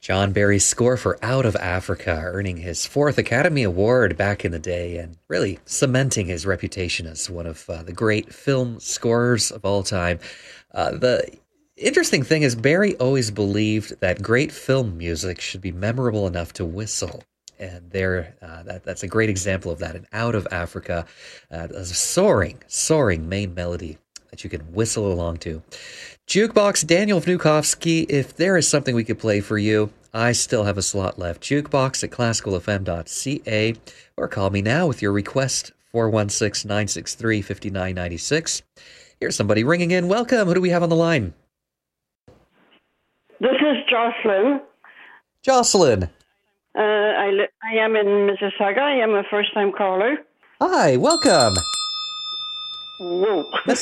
John Barry's score for Out of Africa, earning his fourth Academy Award back in the day and really cementing his reputation as one of the great film scorers of all time. The interesting thing is Barry always believed that great film music should be memorable enough to whistle. And that's a great example of that. In Out of Africa, a soaring main melody that you can whistle along to. Jukebox, Daniel Vnukovsky, if there is something we could play for you, I still have a slot left. Jukebox at classicalfm.ca, or call me now with your request, 416-963-5996. Here's somebody ringing in. Welcome. Who do we have on the line? This is Jocelyn. Jocelyn. I am in Mississauga. I am a first-time caller. Hi, welcome. Whoa.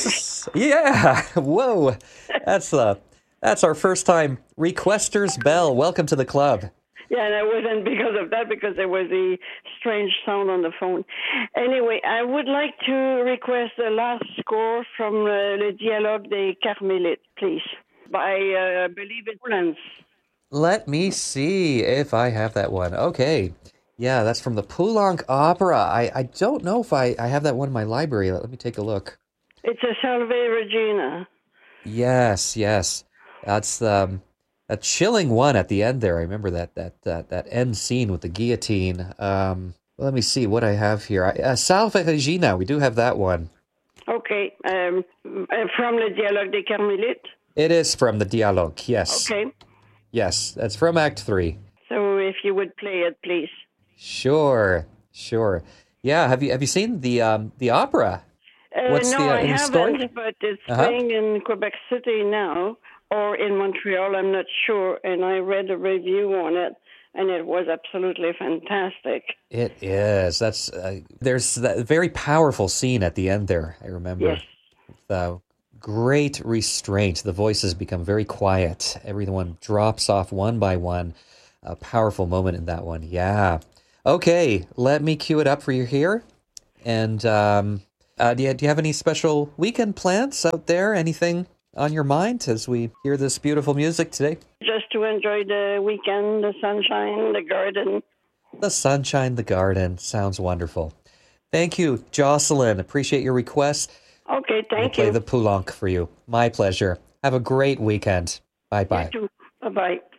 Whoa. That's our first time requester's bell. Welcome to the club. Yeah, and it wasn't because of that, because there was a strange sound on the phone. Anyway, I would like to request the last score from Le Dialogue des Carmélites, please, by, I believe it's Lance. Let me see if I have that one. Okay. Yeah, that's from the Poulenc Opera. I don't know if I have that one in my library. Let me take a look. It's a Salve Regina. Yes. That's a chilling one at the end there. I remember that end scene with the guillotine. Let me see what I have here. Salve Regina, we do have that one. Okay. From Le Dialogue des Carmélites? It is from the Dialogue, yes. Okay. Yes, that's from Act 3. So if you would play it, please. Sure. Yeah, have you seen the opera? What's no, I haven't, story? but it's playing in Quebec City now, or in Montreal, I'm not sure, and I read a review on it, and it was absolutely fantastic. It is. There's that very powerful scene at the end there, I remember. Yes. The great restraint. The voices become very quiet. Everyone drops off one by one. A powerful moment in that one. Yeah. Okay, let me cue it up for you here. And do you have any special weekend plans out there? Anything on your mind as we hear this beautiful music today? Just to enjoy the weekend, the sunshine, the garden. The sunshine, the garden. Sounds wonderful. Thank you, Jocelyn. Appreciate your request. Okay, thank you. I'll play the Poulenc for you. My pleasure. Have a great weekend. Bye-bye. You too. Bye-bye.